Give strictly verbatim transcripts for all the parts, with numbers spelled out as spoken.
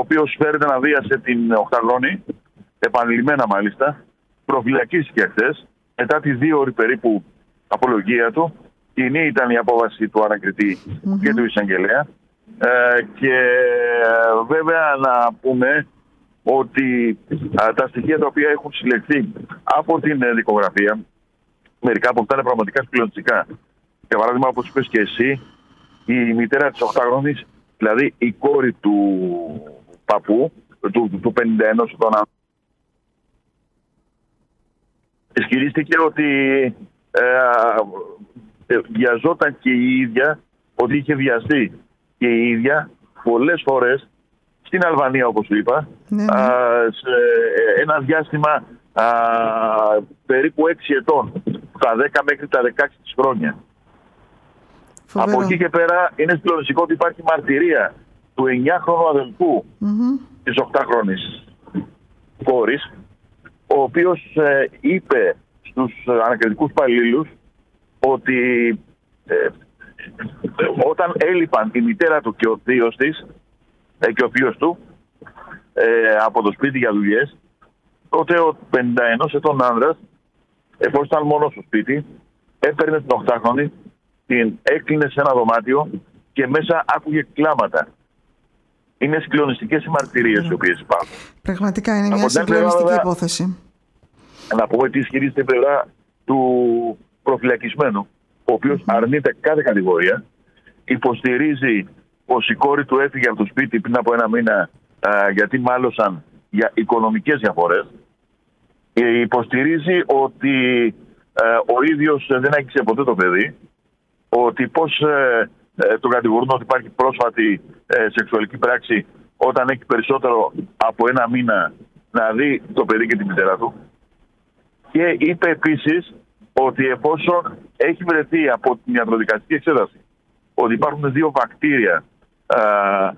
οποίος φέρεται να βίασε την οκτάχρονη, επανειλημμένα μάλιστα, προφυλακίστηκε χθες, μετά τη δύο ώρη περίπου απολογία του. Κοινή ήταν η απόβαση του ανακριτή mm-hmm. και του εισαγγελέα. Ε, και ε, βέβαια να πούμε ότι α, τα στοιχεία τα οποία έχουν συλλεχθεί από την ε, δικογραφία, μερικά από αυτά είναι πραγματικά συγκλονιστικά. Για παράδειγμα, όπως είπες και εσύ, η μητέρα της οκτάχρονης, δηλαδή η κόρη του παππού, του, του πενήντα ένα ετών, ισχυρίστηκε ότι ε, ε, βιαζόταν και η ίδια, ότι είχε βιαστεί και η ίδια πολλές φορές στην Αλβανία, όπως σου είπα, ναι, ναι. Α, σε ένα διάστημα α, περίπου έξι ετών, τα δέκα μέχρι τα δεκαέξι χρόνια. Φοβερό. Από εκεί και πέρα είναι συγκλονιστικό ότι υπάρχει μαρτυρία του εννιάχρονου αδελφού mm-hmm. της οκτάχρονης κόρης, ο οποίος ε, είπε στους ανακριτικούς υπαλλήλους ότι ε, όταν έλειπαν η μητέρα του και ο θείος της ε, και ο θείος του ε, από το σπίτι για δουλειές, τότε ο πενήντα ένα ετών άνδρας, εφόσον ήταν μόνος στο σπίτι, έπαιρνε την οκτάχρονη, την έκλεινε σε ένα δωμάτιο και μέσα άκουγε κλάματα. Είναι συγκλονιστικές οι μαρτυρίες οι οποίες υπάρχουν. Πραγματικά είναι μια συγκλονιστική υπόθεση. Να πούμε ότι ισχυρίζεται η πλευρά του προφυλακισμένου, ο οποίος mm-hmm. αρνείται κάθε κατηγορία, υποστηρίζει πως η κόρη του έφυγε από το σπίτι πριν από ένα μήνα α, γιατί μάλωσαν για οικονομικές διαφορές. Ε, υποστηρίζει ότι ε, ο ίδιος δεν άγγιξε ποτέ το παιδί, ότι πως ε, ε, τον κατηγορούν ότι υπάρχει πρόσφατη ε, σεξουαλική πράξη όταν έχει περισσότερο από ένα μήνα να δει το παιδί και τη μητέρα του. Και είπε επίσης ότι εφόσον έχει βρεθεί από την ιατροδικαστική εξέταση ότι υπάρχουν δύο βακτήρια α, α,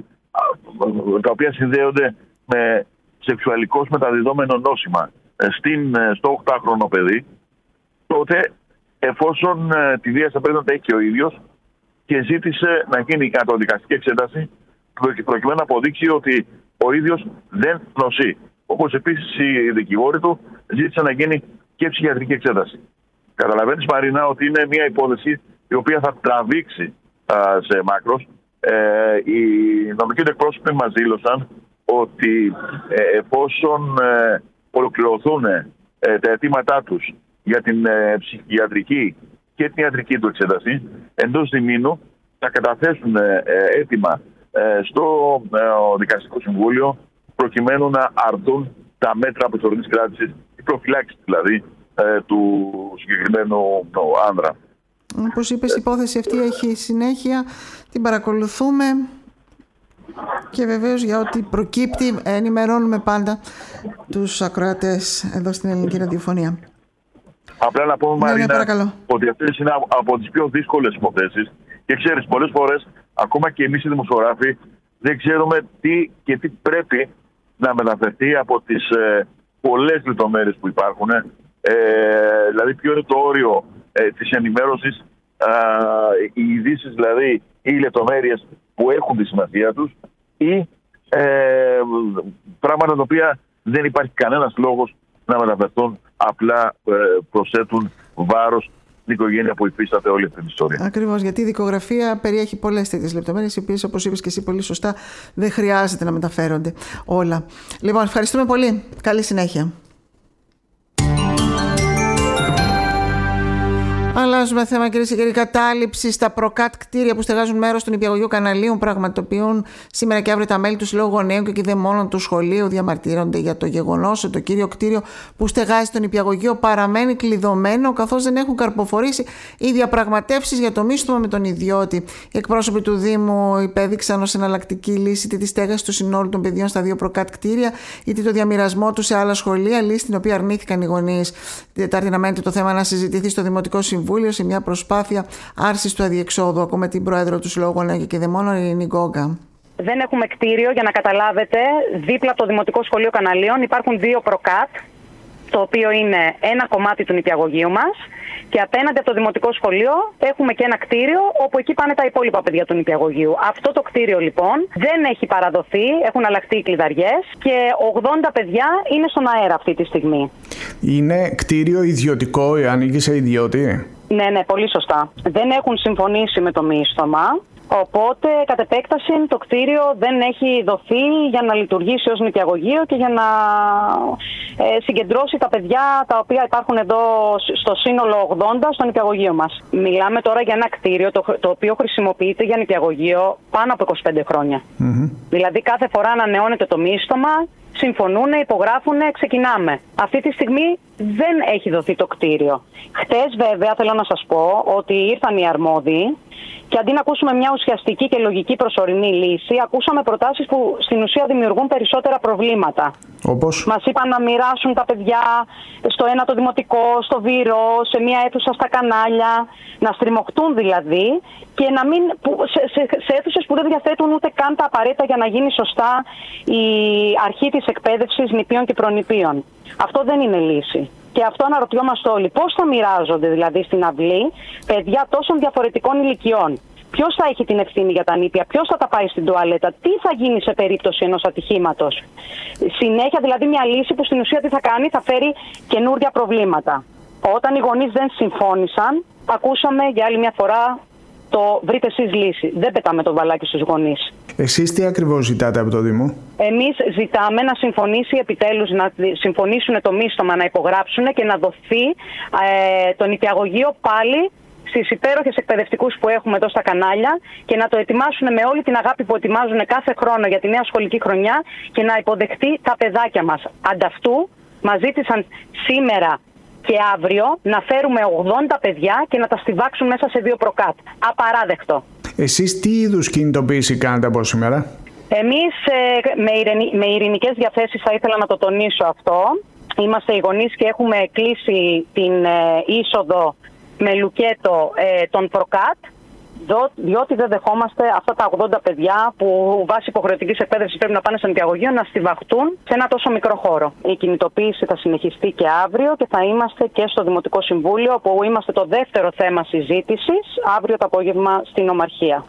τα οποία συνδέονται με σεξουαλικώς μεταδιδόμενο νόσημα στην, στο οκτάχρονο παιδί, τότε εφόσον ε, τη βία θα πρέπει να τα έχει και ο ίδιος, και ζήτησε να γίνει η ιατροδικαστική εξέταση προκειμένου να αποδείξει ότι ο ίδιος δεν νοσεί. Όπως επίσης οι δικηγόροι του ζήτησαν να γίνει και ψυχιατρική εξέταση. Καταλαβαίνεις, Μαρίνα, ότι είναι μια υπόθεση η οποία θα τραβήξει α, σε μάκρος. Ε, οι νομικοί εκπρόσωποι μας δήλωσαν ότι ε, εφόσον ε, ολοκληρωθούν ε, τα αιτήματά τους για την ε, ψυχιατρική και την ιατρική του εξέταση, εντός διμήνου θα καταθέσουν ε, αίτημα ε, στο ε, Δικαστικό Συμβούλιο προκειμένου να αρθούν τα μέτρα προσωρινής κράτησης, η προφυλάξη δηλαδή ε, του συγκεκριμένου άνδρα. Όπως είπες, η υπόθεση αυτή έχει συνέχεια, την παρακολουθούμε και βεβαίως για ό,τι προκύπτει ενημερώνουμε πάντα τους ακροατές εδώ στην Ελληνική Ραδιοφωνία. Απλά να πούμε, ναι, Μαρίνα, ναι, ότι αυτές είναι από τις πιο δύσκολες υποθέσεις και ξέρεις, πολλές φορές ακόμα και εμείς οι δημοσιογράφοι δεν ξέρουμε τι και τι πρέπει να μεταφερθεί από τις ε, πολλές λεπτομέρειες που υπάρχουν. Ε, δηλαδή ποιο είναι το όριο ε, της ενημέρωσης, ε, οι ειδήσεις δηλαδή ή οι λεπτομέρειες που έχουν τη σημασία τους ή ε, πράγματα τα οποία δεν υπάρχει κανένας λόγος να μεταφερθούν, απλά ε, προσθέτουν βάρος στην οικογένεια που υφίσταται όλη αυτή την ιστορία. Ακριβώς, γιατί η δικογραφία περιέχει πολλές τέτοιες λεπτομέρειες, οι οποίες, όπως είπες και εσύ πολύ σωστά, δεν χρειάζεται να μεταφέρονται όλα. Λοιπόν, ευχαριστούμε πολύ. Καλή συνέχεια. Αλλάζουμε θέμα, κυρίες και κύριοι. Κατάληψη στα προκάτ κτίρια που στεγάζουν μέρος του νηπιαγωγείου Καναλίων πραγματοποιούν σήμερα και αύριο τα μέλη του Συλλόγου Γονέων και δε μόνο του σχολείου. Διαμαρτύρονται για το γεγονός ότι το κύριο κτίριο που στεγάζει το νηπιαγωγείο παραμένει κλειδωμένο, καθώς δεν έχουν καρποφορήσει οι διαπραγματεύσεις για το μίσθωμα με τον ιδιώτη. Οι εκπρόσωποι του Δήμου υπέδειξαν ως εναλλακτική λύση είτε τη στέγαση του συνόλου των παιδιών στα δύο προκάτ κτίρια, είτε το διαμοιρασμό του σε άλλα σχολεία, λύση την οποία αρνήθηκαν οι γονείς. Τετάρτη αναμένεται το θέμα να συζητηθεί στο Δημοτικό Συμβούλιο σε μια προσπάθεια άρσης του αδιεξόδου. Ακούμε την πρόεδρο του Συλλόγου Γονέων και Δαιμόνων, Ειρήνη Γκόγκα. Δεν έχουμε κτίριο, για να καταλάβετε. Δίπλα από το Δημοτικό Σχολείο Καναλίων υπάρχουν δύο προκάτ το οποίο είναι ένα κομμάτι του νηπιαγωγείου μας, και απέναντι από το δημοτικό σχολείο έχουμε και ένα κτίριο όπου εκεί πάνε τα υπόλοιπα παιδιά του νηπιαγωγείου. Αυτό το κτίριο λοιπόν δεν έχει παραδοθεί, έχουν αλλάχτεί οι κλειδαριές και ογδόντα παιδιά είναι στον αέρα αυτή τη στιγμή. Είναι κτίριο ιδιωτικό, ανήκει σε ιδιώτη? Ναι, ναι, πολύ σωστά. Δεν έχουν συμφωνήσει με το μίσθωμα. Οπότε, κατ' επέκταση, το κτίριο δεν έχει δοθεί για να λειτουργήσει ως νηπιαγωγείο και για να ε, συγκεντρώσει τα παιδιά τα οποία υπάρχουν εδώ στο σύνολο ογδόντα στο νηπιαγωγείο μας. Μιλάμε τώρα για ένα κτίριο το, το οποίο χρησιμοποιείται για νηπιαγωγείο πάνω από είκοσι πέντε χρόνια. Mm-hmm. Δηλαδή, κάθε φορά ανανεώνεται το μίσθωμα, συμφωνούν, υπογράφουν, ξεκινάμε. Αυτή τη στιγμή δεν έχει δοθεί το κτίριο. Χτες, βέβαια, θέλω να σας πω ότι ήρθαν οι αρμόδιοι. Και αντί να ακούσουμε μια ουσιαστική και λογική προσωρινή λύση, ακούσαμε προτάσεις που στην ουσία δημιουργούν περισσότερα προβλήματα. Όπως? Μας είπαν να μοιράσουν τα παιδιά στο ένα το δημοτικό, στο Βύρο, σε μια αίθουσα στα κανάλια, να στριμωχτούν δηλαδή, και να μην, σε, σε, σε αίθουσες που δεν διαθέτουν ούτε καν τα απαραίτητα για να γίνει σωστά η αρχή της εκπαίδευσης νηπίων και προνηπίων. Αυτό δεν είναι λύση. Και αυτό αναρωτιόμαστε όλοι. Πώς θα μοιράζονται δηλαδή στην αυλή παιδιά τόσων διαφορετικών ηλικιών? Ποιος θα έχει την ευθύνη για τα νήπια, ποιος θα τα πάει στην τουαλέτα, τι θα γίνει σε περίπτωση ενός ατυχήματος? Συνέχεια δηλαδή μια λύση που στην ουσία τι θα κάνει, θα φέρει καινούργια προβλήματα. Όταν οι γονείς δεν συμφώνησαν, ακούσαμε για άλλη μια φορά το βρείτε εσείς λύση. Δεν πετάμε το βαλάκι στους γονείς. Εσείς τι ακριβώς ζητάτε από το Δήμο? Εμείς ζητάμε να συμφωνήσει επιτέλους, να συμφωνήσουν το μίσθωμα, να υπογράψουν και να δοθεί ε, το νηπιαγωγείο πάλι στις υπέροχες εκπαιδευτικούς που έχουμε εδώ στα κανάλια και να το ετοιμάσουν με όλη την αγάπη που ετοιμάζουν κάθε χρόνο για τη νέα σχολική χρονιά και να υποδεχτεί τα παιδάκια μας. Ανταυτού μας ζήτησαν σήμερα και αύριο να φέρουμε ογδόντα παιδιά και να τα στιβάξουν μέσα σε δύο προκάτ. Απαράδεκτο. Εσείς τι είδους κινητοποίηση κάνετε από σήμερα? Εμείς ε, με, ειρηνι, με ειρηνικές διαθέσεις, θα ήθελα να το τονίσω αυτό. Είμαστε οι γονείς και έχουμε κλείσει την ε, είσοδο με λουκέτο ε, των προκάτ, διότι δεν δεχόμαστε αυτά τα ογδόντα παιδιά που βάσει υποχρεωτικής εκπαίδευσης πρέπει να πάνε στο νηπιαγωγείο να στιβαχτούν σε ένα τόσο μικρό χώρο. Η κινητοποίηση θα συνεχιστεί και αύριο και θα είμαστε και στο Δημοτικό Συμβούλιο, όπου είμαστε το δεύτερο θέμα συζήτησης αύριο το απόγευμα στην Ομαρχία.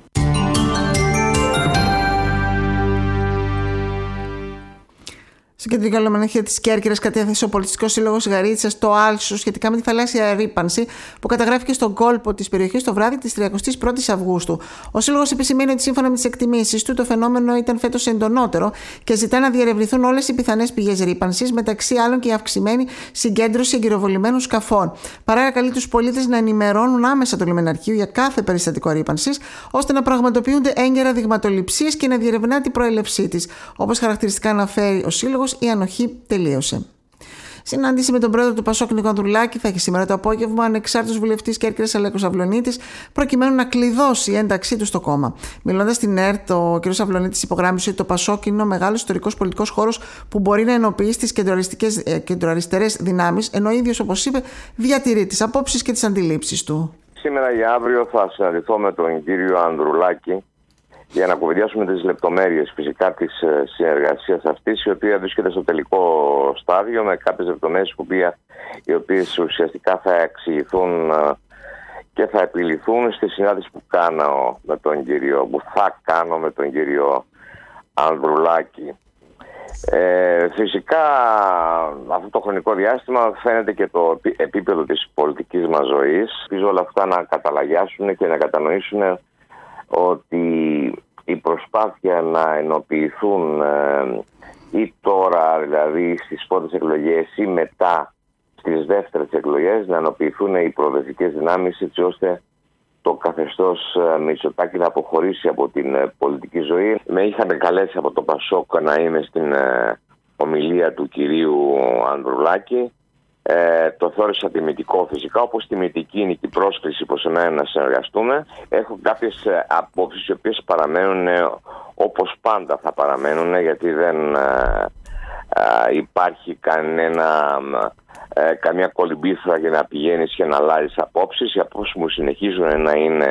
Στην κεντρική ολομοναχία της Κέρκυρας κατέθεσε ο Πολιτιστικός Σύλλογος Γαρίτσας το άλσο σχετικά με τη θαλάσσια ρύπανση που καταγράφηκε στον κόλπο της περιοχής το βράδυ της τριαντάης πρώτης Αυγούστου. Ο Σύλλογος επισημαίνει ότι σύμφωνα με τις εκτιμήσεις του το φαινόμενο ήταν φέτος εντονότερο και ζητά να διερευνηθούν όλες οι πιθανές πηγές ρύπανσης, μεταξύ άλλων και η αυξημένη συγκέντρωση εγκυροβολημένων σκαφών. Παράλληλα, καλεί τους πολίτες να ενημερώνουν άμεσα το λιμεναρχείο για κάθε περιστατικό ρύπανσης, ώστε να πραγματοποιούνται έγκαιρα δειγματοληψίες και να διερευνά την προέλευσή της. Όπως χαρακτηριστικά αναφέρει ο Σύλλογος, η ανοχή τελείωσε. Συνάντηση με τον πρόεδρο του Πασόκ Νίκο Ανδρουλάκη θα έχει σήμερα το απόγευμα ανεξάρτητος βουλευτής Κέρκυρας Αλέκος Αυλωνίτης, προκειμένου να κλειδώσει η ένταξή του στο κόμμα. Μιλώντας στην ΕΡΤ, ο κ. Αυλωνίτης υπογράμμισε ότι το Πασόκ είναι ο μεγάλος ιστορικός πολιτικός χώρος που μπορεί να ενοποιήσει τις κεντροαριστερές δυνάμεις, ενώ ο ίδιος, όπως είπε, διατηρεί τις απόψεις και τις αντιλήψεις του. Σήμερα για αύριο θα συναντηθώ με τον κύριο Ανδρουλάκη για να κουβεντιάσουμε τις λεπτομέρειες φυσικά της συνεργασίας αυτής, η οποία βρίσκεται στο τελικό στάδιο με κάποιες λεπτομέρειες οι οποίες ουσιαστικά θα εξηγηθούν και θα επιληθούν στη συνάντηση που κάνω με τον κύριο, που θα κάνω με τον κύριο Ανδρουλάκη. Ε, φυσικά αυτό το χρονικό διάστημα φαίνεται και το επίπεδο της πολιτικής μας ζωής. Ελπίζω όλα αυτά να καταλαγιάσουν και να κατανοήσουν ότι η προσπάθεια να ενοποιηθούν ε, ή τώρα δηλαδή στις πρώτες εκλογές ή μετά στις δεύτερες εκλογές να ενοποιηθούν οι προοδευτικές δυνάμεις, έτσι ώστε το καθεστώς ε, Μητσοτάκη να αποχωρήσει από την ε, πολιτική ζωή. Με είχαν καλέσει από το Πασόκ να είμαι στην ε, ομιλία του κυρίου Ανδρουλάκη. Ε, το θεώρησα τιμητικό φυσικά, όπως τιμητική είναι και η πρόσκληση προς εμένα να συνεργαστούμε. Έχω κάποιες ε, απόψεις οι οποίες παραμένουν ε, όπως πάντα θα παραμένουν, γιατί δεν ε, ε, υπάρχει κανένα, ε, καμία κολυμπήθρα για να πηγαίνεις και να αλλάζεις απόψεις. Οι απόψεις μου συνεχίζουν να είναι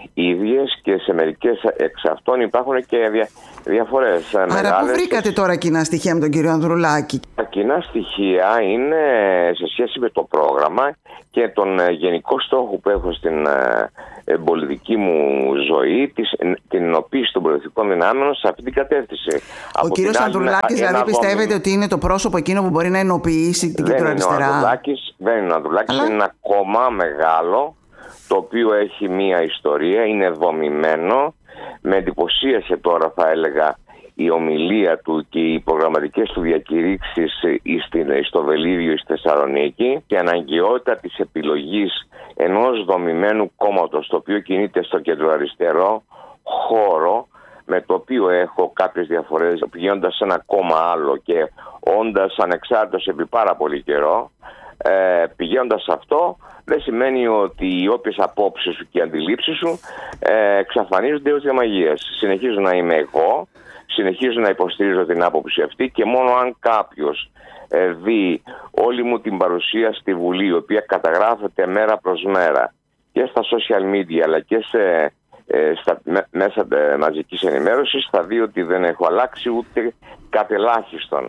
ίδιες και σε μερικές εξ αυτών υπάρχουν και δια, διαφορές. Άρα μεγάλες. πού βρήκατε τώρα κοινά στοιχεία με τον κύριο Ανδρουλάκη? Τα κοινά στοιχεία είναι σε σχέση με το πρόγραμμα και τον γενικό στόχο που έχω στην ε, πολιτική μου ζωή, της, την ενοποίηση των προοδευτικών δυνάμεων σε αυτή την κατεύθυνση. Ο κύριος Ανδρουλάκης δηλαδή πιστεύετε δόμη. ότι είναι το πρόσωπο εκείνο που μπορεί να ενοποιήσει την κεντροαριστερά? Δεν είναι ο Ανδρουλάκης, Αλλά... είναι ένα κόμμα μεγάλο, το οποίο έχει μία ιστορία, είναι δομημένο. Με εντυπωσίασε τώρα, θα έλεγα, η ομιλία του και οι προγραμματικές του διακηρύξεις στο Βελίδιο, στη Θεσσαλονίκη, και η αναγκαιότητα της επιλογής ενός δομημένου κόμματος, το οποίο κινείται στο κεντροαριστερό χώρο, με το οποίο έχω κάποιες διαφορές, πηγαίνοντας σε ένα κόμμα άλλο και όντας ανεξάρτητος επί πάρα πολύ καιρό. Ε, πηγαίνοντας σε αυτό, δεν σημαίνει ότι οι όποιες απόψεις σου και οι αντιλήψεις σου ε, εξαφανίζονται ως διαμαγείας. Συνεχίζω να είμαι εγώ, συνεχίζω να υποστηρίζω την άποψη αυτή, και μόνο αν κάποιος ε, δει όλη μου την παρουσία στη Βουλή, η οποία καταγράφεται μέρα προς μέρα και στα social media αλλά και σε, ε, στα με, μέσα ε, μαζικής ενημέρωσης, θα δει ότι δεν έχω αλλάξει ούτε κατ' ελάχιστον.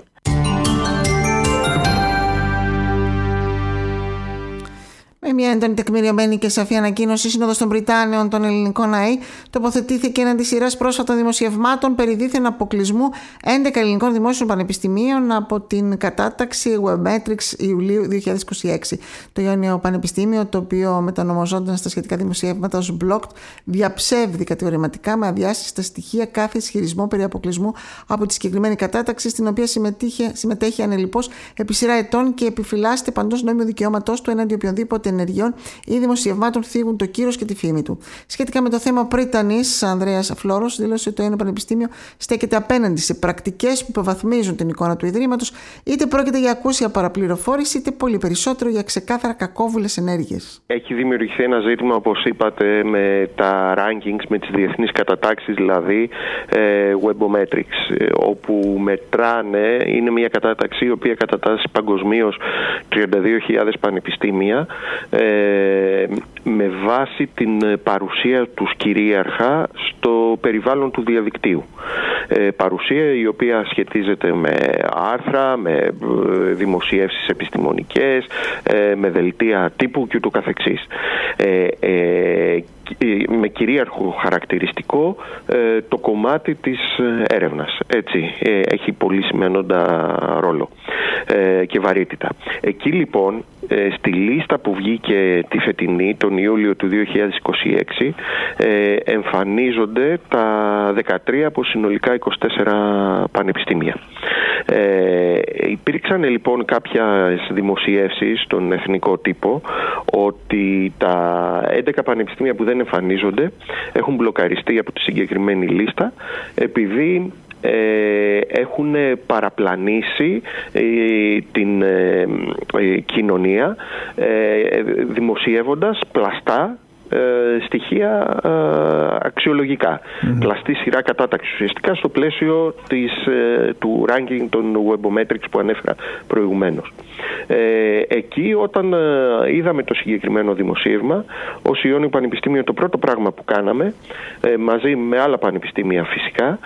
Με μια έντονη, τεκμηριωμένη και σαφή ανακοίνωση, η Σύνοδος των Βρυτάνεων των Ελληνικών ΑΕ τοποθετήθηκε έναντι σειράς πρόσφατων δημοσιευμάτων περί δίθεν αποκλεισμού έντεκα ελληνικών δημόσιων πανεπιστημίων από την κατάταξη Webmetrics Ιουλίου δύο χιλιάδες είκοσι έξι. Το Ιόνιο Πανεπιστήμιο, το οποίο μετανομαζόταν στα σχετικά δημοσιεύματα ως Blocked, διαψεύδει κατηγορηματικά με αδιάσυστα στοιχεία κάθε ισχυρισμό περί αποκλεισμού από τη συγκεκριμένη κατάταξη, στην οποία συμμετέχει ανελιπώς επί σειρά ετών και επιφυλάσσεται παντός νόμιμου δικαιώματός του έναντι οποιονδήποτε ενεργειών ή δημοσιευμάτων θίγουν το κύρος και τη φήμη του. Σχετικά με το θέμα Πρίτανης, Ανδρέας Φλόρος δήλωσε ότι το Ιόνιο Πανεπιστήμιο στέκεται απέναντι σε πρακτικές που υποβαθμίζουν την εικόνα του Ιδρύματος, είτε πρόκειται για ακούσια παραπληροφόρηση, είτε πολύ περισσότερο για ξεκάθαρα κακόβουλες ενέργειες. Έχει δημιουργηθεί ένα ζήτημα, όπως είπατε, με τα rankings, με τις διεθνείς κατατάξεις, δηλαδή ε, Webometrics, όπου μετράνε, είναι μια κατάταξη η οποία κατατάσσει παγκοσμίως τριάντα δύο χιλιάδες πανεπιστήμια, Ε, με βάση την παρουσία τους κυρίαρχα στο περιβάλλον του διαδικτύου. Ε, παρουσία η οποία σχετίζεται με άρθρα, με δημοσιεύσεις επιστημονικές, ε, με δελτία τύπου και ούτω καθεξής. Ε, ε, με κυρίαρχο χαρακτηριστικό ε, το κομμάτι της έρευνας. Έτσι, ε, έχει πολύ σημαίνοντα ρόλο ε, και βαρύτητα. Εκεί λοιπόν, ε, στη λίστα που βγήκε τη φετινή, τον Ιούλιο του δύο χιλιάδες είκοσι έξι, ε, εμφανίζονται τα δεκατρία από συνολικά είκοσι τέσσερα πανεπιστήμια. Ε, υπήρξαν λοιπόν κάποιες δημοσιεύσεις στον εθνικό τύπο ότι τα έντεκα πανεπιστήμια που δεν εμφανίζονται έχουν μπλοκαριστεί από τη συγκεκριμένη λίστα, επειδή ε, έχουν παραπλανήσει ε, την ε, ε, κοινωνία ε, δημοσιεύοντας πλαστά Ε, στοιχεία ε, αξιολογικά. Mm-hmm. Πλαστή σειρά κατάταξη ουσιαστικά στο πλαίσιο της, ε, του ranking των Webometrics που ανέφερα προηγουμένως. Ε, εκεί όταν ε, είδαμε το συγκεκριμένο δημοσίευμα, ως Ιόνιο Πανεπιστήμιο, το πρώτο πράγμα που κάναμε ε, μαζί με άλλα πανεπιστήμια φυσικά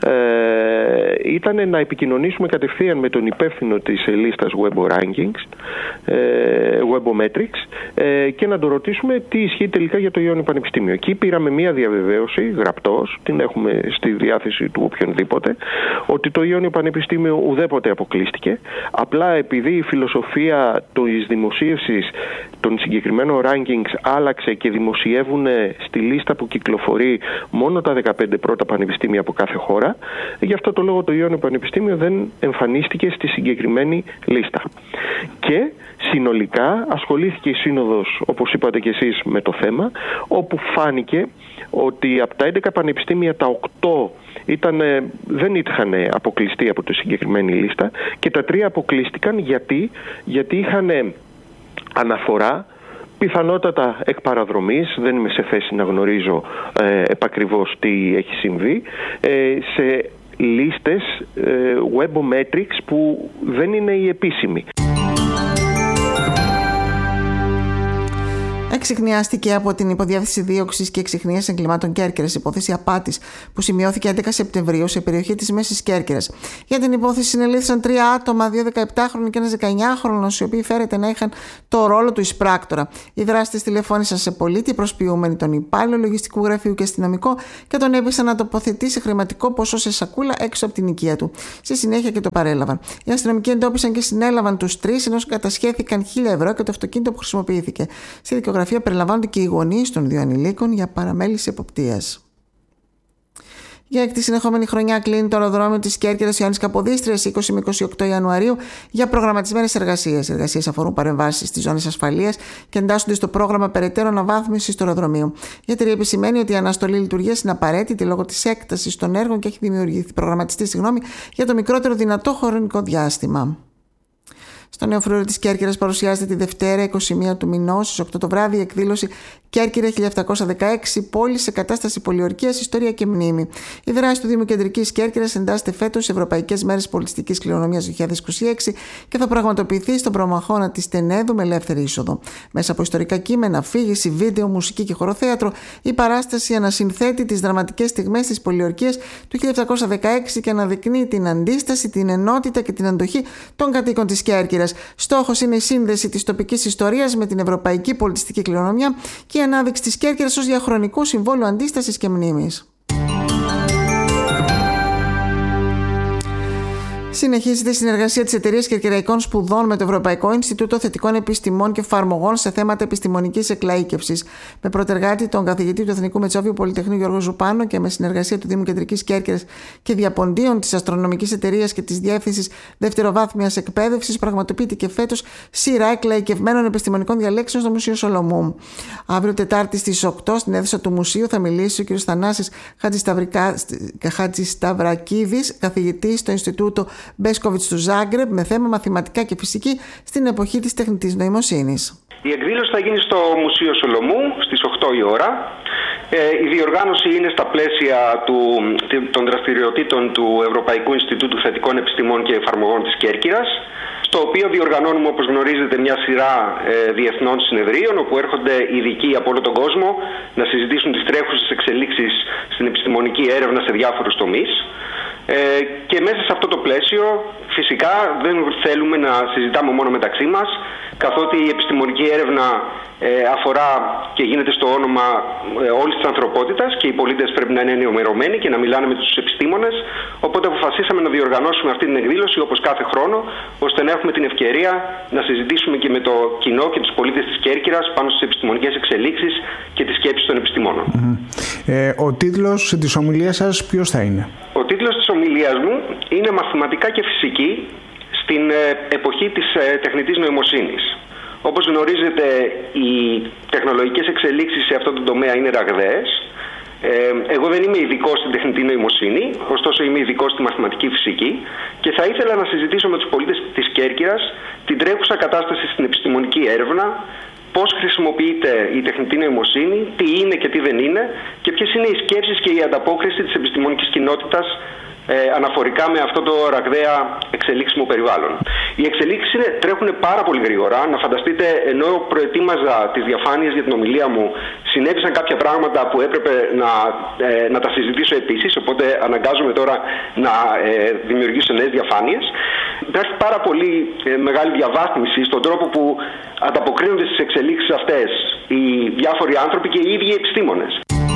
ε, ήταν να επικοινωνήσουμε κατευθείαν με τον υπεύθυνο της λίστας Webo Rankings, ε, Webometrics, ε, και να το ρωτήσουμε τι ισχύει τελικά για το Ιόνιο Πανεπιστήμιο. Εκεί πήραμε μία διαβεβαίωση γραπτός, την έχουμε στη διάθεση του οποιονδήποτε, ότι το Ιόνιο Πανεπιστήμιο ουδέποτε αποκλείστηκε. Απλά επειδή η φιλοσοφία της δημοσίευσης των συγκεκριμένων rankings άλλαξε και δημοσιεύουν στη λίστα που κυκλοφορεί μόνο τα δεκαπέντε πρώτα πανεπιστήμια από κάθε χώρα, γι' αυτό το λόγο το Ιόνιο Πανεπιστήμιο δεν εμφανίστηκε στη συγκεκριμένη λίστα. Και συνολικά ασχολήθηκε η Σύνοδος, όπως είπατε και εσείς, με το θέμα, όπου φάνηκε ότι από τα έντεκα πανεπιστήμια τα οκτώ ήταν, δεν είχαν αποκλειστεί από τη συγκεκριμένη λίστα και τα τρία αποκλείστηκαν γιατί, γιατί είχαν αναφορά, πιθανότατα εκ παραδρομής, δεν είμαι σε θέση να γνωρίζω ε, επακριβώς τι έχει συμβεί, ε, σε λίστες ε, Webometrics που δεν είναι οι επίσημοι. εξιχνιάστηκε από την Υποδιεύθυνση Δίωξης και Εξιχνίας Εγκλημάτων Κέρκυρας υπόθεση απάτης που σημειώθηκε έντεκα Σεπτεμβρίου σε περιοχή της Μέσης Κέρκυρας. Για την υπόθεση συνελήφθησαν τρία άτομα, δύο δεκαεπτάχρονοι και ένας δεκαεννιάχρονος, οι οποίοι φέρεται να είχαν το ρόλο του εισπράκτορα. Οι δράστες τηλεφώνησαν σε πολίτη, προσποιούμενοι τον υπάλληλο λογιστικού γραφείου και αστυνομικό, και τον έπεισαν να τοποθετήσει χρηματικό ποσό σε σακούλα έξω από την οικία του. Στη συνέχεια και το παρέλαβαν. Οι αστυνομικοί εντόπισαν και συνέλαβαν τους τρεις, ενώ κατασχέθηκαν χίλια ευρώ και το αυτοκίνητο που χρησιμοποιήθηκε. Στη δικογραφία περιλαμβάνονται και οι γονείς των δύο ανηλίκων για παραμέληση εποπτείας. Για έκτη συνεχόμενη χρονιά κλείνει το αεροδρόμιο της Κέρκυρας Ιωάννης Καποδίστριας είκοσι με είκοσι οκτώ Ιανουαρίου για προγραμματισμένες εργασίες. Οι εργασίες αφορούν παρεμβάσεις στις ζώνες ασφαλείας και εντάσσονται στο πρόγραμμα περαιτέρω αναβάθμισης του αεροδρομίου. Η εταιρεία επισημαίνει ότι η αναστολή λειτουργίας είναι απαραίτητη λόγω της έκτασης των έργων και έχει δημιουργηθεί προγραμματιστή συγγνώμη, για το μικρότερο δυνατό χρονικό διάστημα. Στο νέο φρούριο της Κέρκυρας παρουσιάζεται τη Δευτέρα είκοσι μία του μηνός στις οκτώ το βράδυ η εκδήλωση Κέρκυρα χίλια επτακόσια δεκαέξι, πόλη σε κατάσταση πολιορκίας, ιστορία και μνήμη. Η δράση του Δήμου Κεντρικής Κέρκυρας εντάσσεται φέτος σε Ευρωπαϊκές Μέρες Πολιτιστικής Κληρονομιάς δύο χιλιάδες είκοσι έξι και θα πραγματοποιηθεί στον προμαχώνα της Τενέδου με ελεύθερη είσοδο. Μέσα από ιστορικά κείμενα, αφήγηση, βίντεο, μουσική και χοροθέατρο, η παράσταση ανασυνθέτει τις δραματικές στιγμές της πολιορκίας του χίλια επτακόσια δεκαέξι και αναδεικνύει την αντίσταση, την ενότητα και την αντοχή των κατοίκων της Κέρκυρας. Στόχος είναι η σύνδεση της τοπικής ιστορίας με την ευρωπαϊκή πολιτιστική κληρονομιά και η ανάδειξη της Κέρκυρας ως διαχρονικού συμβόλου αντίστασης και μνήμης. Συνεχίζεται η συνεργασία της Εταιρείας Κερκυραϊκών Σπουδών με το Ευρωπαϊκό Ινστιτούτο Θετικών Επιστημών και Εφαρμογών σε θέματα επιστημονικής εκλαΐκευσης, με πρωτεργάτη τον καθηγητή του Εθνικού Μετσόβιου Πολυτεχνείου Γιώργο Ζουπάνο και με συνεργασία του Δήμου Κεντρικής Κέρκυρας και διαποντίων της Αστρονομικής Εταιρείας και της Διεύθυνσης Δευτεροβάθμιας Εκπαίδευσης, πραγματοποιείται και φέτος σειρά εκλαΐκευμένων επιστημονικών διαλέξεων στο Μουσείο Σολομού. Αύριο Τετάρτη στις οκτώ στην αίθουσα του Μουσείου θα μιλήσει ο κ. Θανάσης Χατζησταυρακίδης, καθηγητής στο Ινστιτούτο Μπέσκοβιτς του Ζάγκρεπ, με θέμα μαθηματικά και φυσική στην εποχή της τεχνητής νοημοσύνης. Η εκδήλωση θα γίνει στο Μουσείο Σολομού στις οκτώ η ώρα. Ε, η διοργάνωση είναι στα πλαίσια του, των δραστηριοτήτων του Ευρωπαϊκού Ινστιτούτου Θετικών Επιστημών και Εφαρμογών της Κέρκυρας, στο οποίο διοργανώνουμε, όπως γνωρίζετε, μια σειρά ε, διεθνών συνεδρίων, όπου έρχονται ειδικοί από όλο τον κόσμο να συζητήσουν τις τρέχουσες εξελίξεις στην επιστημονική έρευνα σε διάφορους τομείς. Ε, και μέσα σε αυτό το πλαίσιο φυσικά δεν θέλουμε να συζητάμε μόνο μεταξύ μας, καθότι η επιστημονική έρευνα ε, αφορά και γίνεται στο όνομα ε, όλης της ανθρωπότητας και οι πολίτες πρέπει να είναι ενημερωμένοι και να μιλάνε με τους επιστήμονες, οπότε αποφασίσαμε να διοργανώσουμε αυτή την εκδήλωση όπως κάθε χρόνο, ώστε να έχουμε την ευκαιρία να συζητήσουμε και με το κοινό και τους πολίτες της Κέρκυρας πάνω στις επιστημονικές εξελίξεις και τις σκέψεις των επιστημόνων. Mm-hmm. Ε, ο τίτλος της ομιλίας σας ποιος θα είναι? Ο τίτλος της ομιλίας μου είναι «Μαθηματικά και φυσική στην εποχή της τεχνητής νοημοσύνης». Όπως γνωρίζετε, οι τεχνολογικές εξελίξεις σε αυτό το τομέα είναι ραγδαίες. Εγώ δεν είμαι ειδικός στην τεχνητή νοημοσύνη, ωστόσο είμαι ειδικός στη μαθηματική φυσική και θα ήθελα να συζητήσω με τους πολίτες της Κέρκυρας την τρέχουσα κατάσταση στην επιστημονική έρευνα, πώς χρησιμοποιείται η τεχνητή νοημοσύνη, τι είναι και τι δεν είναι και ποιες είναι οι σκέψεις και η ανταπόκριση της επιστημονικής κοινότητας ε, αναφορικά με αυτό το ραγδαία εξελίξιμο περιβάλλον. Οι εξελίξεις είναι, τρέχουν πάρα πολύ γρήγορα. Να φανταστείτε, ενώ προετοίμαζα τις διαφάνειες για την ομιλία μου, συνέβησαν κάποια πράγματα που έπρεπε να, ε, να τα συζητήσω επίσης, οπότε αναγκάζομαι τώρα να ε, δημιουργήσω νέες διαφάνειες. Υπάρχει πάρα πολύ ε, μεγάλη διαβάθμιση στον τρόπο που ανταποκρίνονται στις εξελίξεις αυτές οι διάφοροι άνθρωποι και οι ίδιοι οι επιστήμονες.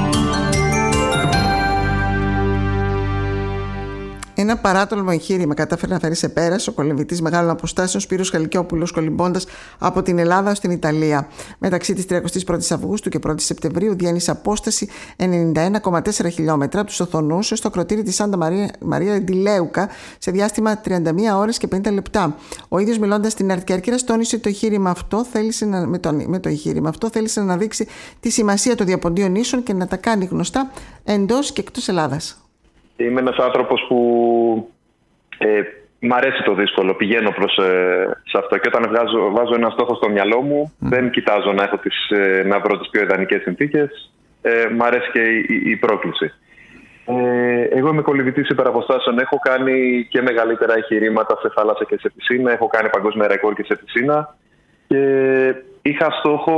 Ένα παράτολμο εγχείρημα κατάφερε να φέρει σε πέρας ο κολυμβητής μεγάλων αποστάσεων Σπύρος Χαλικιόπουλος κολυμπώντας από την Ελλάδα στην Ιταλία. Μεταξύ της τριαντάης πρώτης Αυγούστου και πρώτης Σεπτεμβρίου διένυσε απόσταση ενενήντα ένα κόμμα τέσσερα χιλιόμετρα από τους Οθονούς στο ακροτήρι της Σάντα Μαρία, Μαρία Ντιλέουκα σε διάστημα τριάντα μία ώρες και πενήντα λεπτά. Ο ίδιος, μιλώντας στην ΑΡΤ Κέρκυρας, τόνισε το εγχείρημα αυτό θέλησε να, με, το, με το εγχείρημα αυτό θέλησε να αναδείξει τη σημασία των διαποντίων νήσων και να τα κάνει γνωστά εντός και εκτός Ελλάδας. Είμαι ένας άνθρωπος που ε, μ' αρέσει το δύσκολο, πηγαίνω προς ε, σε αυτό και όταν βγάζω, βάζω ένα στόχο στο μυαλό μου mm. δεν κοιτάζω να, έχω τις, ε, να βρω τις πιο ιδανικές συνθήκες, ε, μ' αρέσει και η, η πρόκληση. Ε, εγώ είμαι κολυμβητής υπεραποστάσεων, έχω κάνει και μεγαλύτερα εγχειρήματα σε θάλασσα και σε πισίνα, έχω κάνει παγκόσμια ρεκόρ και σε πισίνα και είχα στόχο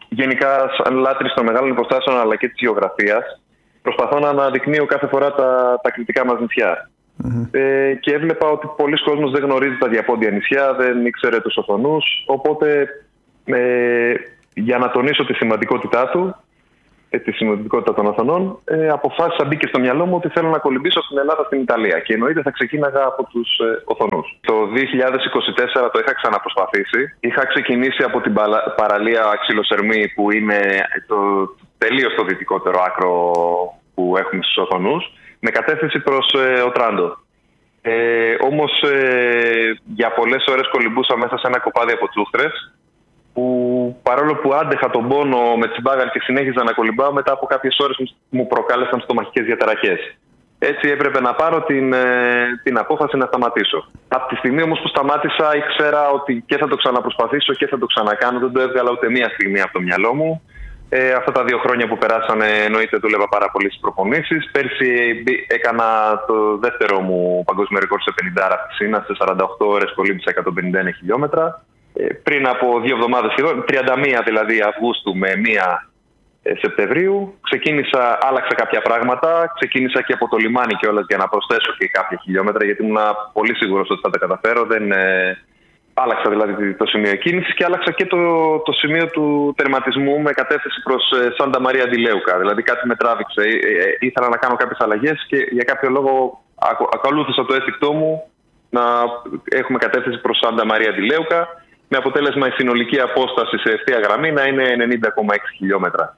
γενικά σαν λάτρης των μεγάλων υποστάσεων αλλά και της γεωγραφίας, προσπαθώ να αναδεικνύω κάθε φορά τα, τα κριτικά μας νησιά. Mm-hmm. Ε, και έβλεπα ότι πολλοί κόσμος δεν γνωρίζει τα διαπόντια νησιά, δεν ήξερε τους Οθονούς, οπότε ε, για να τονίσω τη σημαντικότητά του, ε, τη σημαντικότητα των Οθονών, ε, αποφάσισα, μπήκε στο μυαλό μου ότι θέλω να κολυμπήσω στην Ελλάδα, στην Ιταλία, και εννοείται θα ξεκίναγα από τους ε, Οθονούς. Το δύο χιλιάδες είκοσι τέσσερα το είχα ξαναπροσπαθήσει. Είχα ξεκινήσει από την παραλία Ξυλοσερμή, που είναι το τελείως το δυτικότερο άκρο που έχουμε στους Οθονούς, με κατεύθυνση προς ε, Οτράντο. Ε, όμως ε, για πολλές ώρες κολυμπούσα μέσα σε ένα κοπάδι από τσούχτρες, που παρόλο που άντεχα τον πόνο με τσιμπάγαν και συνέχιζα να κολυμπάω, μετά από κάποιες ώρες μου προκάλεσαν στομαχικές διαταραχές. Έτσι έπρεπε να πάρω την, ε, την απόφαση να σταματήσω. Από τη στιγμή όμως που σταμάτησα, ήξερα ότι και θα το ξαναπροσπαθήσω και θα το ξανακάνω. Δεν το έβγαλα ούτε μία στιγμή από το μυαλό μου. Ε, αυτά τα δύο χρόνια που περάσανε, εννοείται, δούλευα πάρα πολύ στις προπονήσεις. Πέρσι έκανα το δεύτερο μου παγκόσμιο ρεκόρ σε πενήντα άρα πισίνα. Σε σαράντα οκτώ ώρες κολύμπησα εκατόν πενήντα ένα χιλιόμετρα. Ε, πριν από δύο εβδομάδες, τριάντα μία δηλαδή Αυγούστου με μία Σεπτεμβρίου, ξεκίνησα, άλλαξα κάποια πράγματα. Ξεκίνησα και από το λιμάνι κιόλας για να προσθέσω και κάποια χιλιόμετρα, γιατί ήμουν πολύ σίγουρος ότι θα τα καταφέρω. Δεν, ε, Άλλαξα δηλαδή το σημείο κίνησης και άλλαξα και το, το σημείο του τερματισμού με κατεύθυνση προς Σάντα Μαρία ντι Λέουκα. Δηλαδή κάτι με τράβηξε. Ε, ήθελα να κάνω κάποιες αλλαγές και για κάποιο λόγο ακολούθησα το αίσθηκτό μου να έχουμε κατεύθυνση προς Σάντα Μαρία ντι Λέουκα, με αποτέλεσμα η συνολική απόσταση σε ευθεία γραμμή να είναι ενενήντα κόμμα έξι χιλιόμετρα.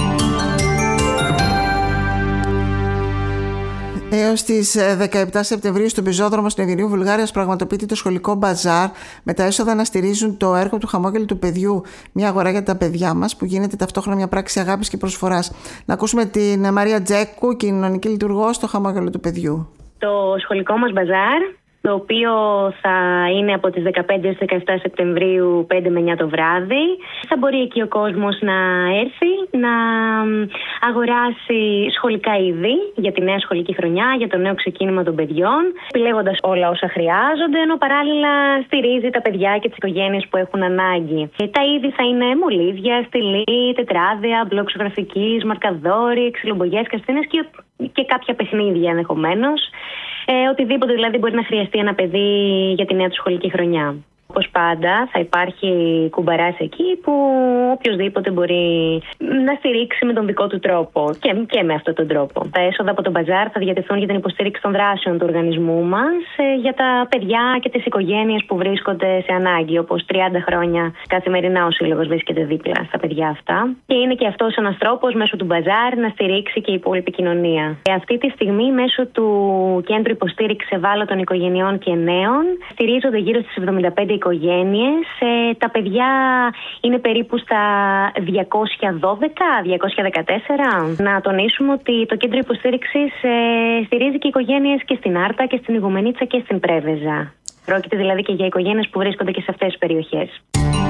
Έως τις δεκαεπτά Σεπτεμβρίου στον πεζόδρομο στην Ευγενίου Βουλγάρειας πραγματοποιείται το σχολικό μπαζάρ, με τα έσοδα να στηρίζουν το έργο του Χαμόγελου του Παιδιού, μια αγορά για τα παιδιά μας, που γίνεται ταυτόχρονα μια πράξη αγάπης και προσφοράς. Να ακούσουμε την Μαρία Τζέκου, κοινωνική λειτουργό στο Χαμόγελο του Παιδιού. Το σχολικό μας μπαζάρ, το οποίο θα είναι από τις δεκαπέντε έως δεκαεπτά Σεπτεμβρίου, πέντε με εννιά το βράδυ. Θα μπορεί εκεί ο κόσμος να έρθει, να αγοράσει σχολικά είδη για τη νέα σχολική χρονιά, για το νέο ξεκίνημα των παιδιών, επιλέγοντας όλα όσα χρειάζονται, ενώ παράλληλα στηρίζει τα παιδιά και τις οικογένειες που έχουν ανάγκη. Τα είδη θα είναι μολύβια, στυλί, τετράδια, μπλοκ ζωγραφικής, μαρκαδόροι, ξυλομπογιές, καστίνες και, και κάποια παιχνίδια ενδεχομένως. Ε, οτιδήποτε δηλαδή μπορεί να χρειαστεί ένα παιδί για τη νέα του σχολική χρονιά. Όπως πάντα θα υπάρχει κουμπαράς εκεί που οποιοδήποτε μπορεί να στηρίξει με τον δικό του τρόπο και, και με αυτόν τον τρόπο. Τα έσοδα από τον μπαζάρ θα διατεθούν για την υποστήριξη των δράσεων του οργανισμού μας ε, για τα παιδιά και τις οικογένειες που βρίσκονται σε ανάγκη, όπως τριάντα χρόνια καθημερινά ο Σύλλογος βρίσκεται δίπλα στα παιδιά αυτά. Και είναι και αυτός ένας τρόπος μέσω του μπαζάρ να στηρίξει και η υπόλοιπη κοινωνία. Ε, αυτή τη στιγμή μέσω του Κέντρου Υποστήριξης Ευάλωτων Οικογενειών και Νέων στηρίζονται γύρω στις εβδομήντα πέντε οικογένειες. Ε, τα παιδιά είναι περίπου στα διακόσια δώδεκα διακόσια δεκατέσσερα. Να τονίσουμε ότι το Κέντρο Υποστήριξης ε, στηρίζει και οικογένειες και στην Άρτα και στην Ιγουμενίτσα και στην Πρέβεζα. Πρόκειται δηλαδή και για οικογένειες που βρίσκονται και σε αυτές τις περιοχές.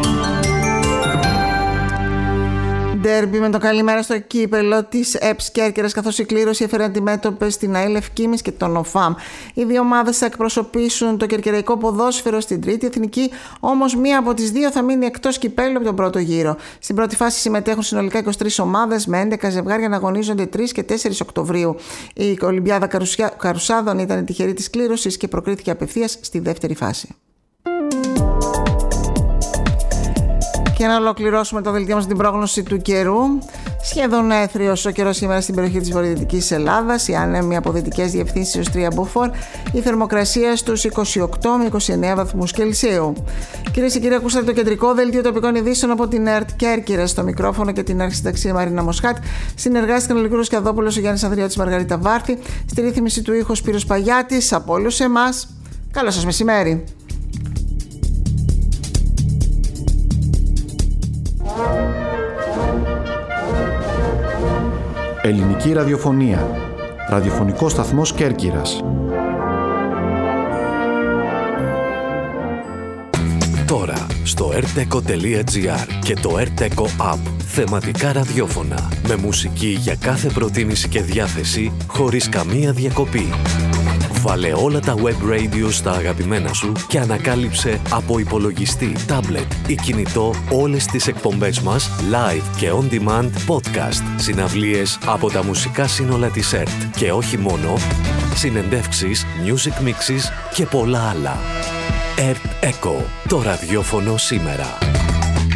Ντέρμπι με το καλημέρα στο κύπελο της ΕΠΣ Κέρκυρας, καθώς η κλήρωση έφερε αντιμέτωπες στην ΑΕΛ Ευκήμης και τον ΟΦΑΜ. Οι δύο ομάδες θα εκπροσωπήσουν το κερκυραϊκό ποδόσφαιρο στην τρίτη εθνική, όμως μία από τις δύο θα μείνει εκτός κυπέλου από τον πρώτο γύρο. Στην πρώτη φάση συμμετέχουν συνολικά είκοσι τρεις ομάδες με έντεκα ζευγάρια να αγωνίζονται τρεις και τέσσερις Οκτωβρίου. Η Ολυμπιάδα Καρουσάδων ήταν τυχερή της κλήρωσης και προκρίθηκε απευθείας στη δεύτερη φάση. Και να ολοκληρώσουμε το δελτίο μας την πρόγνωση του καιρού. Σχεδόν έθριος ο καιρός σήμερα στην περιοχή της βορειοδυτικής Ελλάδας. Οι άνεμοι από δυτικές διευθύνσεις έως τρία μποφόρ. Η θερμοκρασία στους είκοσι οκτώ με είκοσι εννέα βαθμούς Κελσίου. Κυρίες και κύριοι, ακούσατε το κεντρικό δελτίο τοπικών ειδήσεων από την ΕΡΤ Κέρκυρας. Στο μικρόφωνο και την αρχισυνταξία Μαρίνα Μοσχάτ. Συνεργάστηκαν ο Λυκούρος Κιαδόπουλος, ο Γιάννης Ανδριώτης, Μαργαρίτα Βάρθη. Στη ρύθμιση του ήχου Σπύρος Παγιάτης. Από όλους εμάς, καλό σας μεσημέρι. Ελληνική ραδιοφωνία. Ραδιοφωνικό σταθμός Κέρκυρας. Τώρα στο ερτεκο τελεία τζι άρ και το ερτεκο App. Θεματικά ραδιόφωνα με μουσική για κάθε προτίμηση και διάθεση, χωρίς καμία διακοπή. Βάλε όλα τα web radio στα αγαπημένα σου και ανακάλυψε από υπολογιστή, τάμπλετ ή κινητό όλες τις εκπομπές μας live και on demand podcast, συναυλίες από τα μουσικά σύνολα της ΕΡΤ και όχι μόνο, συνεντεύξεις, music mixes και πολλά άλλα. ΕΡΤ Echo, το ραδιόφωνο σήμερα.